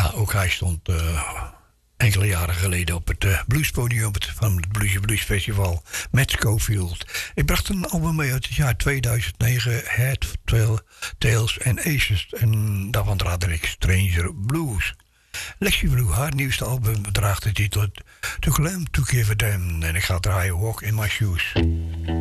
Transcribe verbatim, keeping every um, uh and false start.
Ja, ook hij stond uh, enkele jaren geleden op het uh, bluespodium op het, van het Blues Blues Festival met Scofield. Ik bracht een album mee uit het jaar tweeduizend negen, Head, Tails and Aces. En daarvan draadde ik Stranger Blues. Lexi Blue, haar nieuwste album, draagt de titel To Glam To Give A Damn. En ik ga draaien Walk In My Shoes.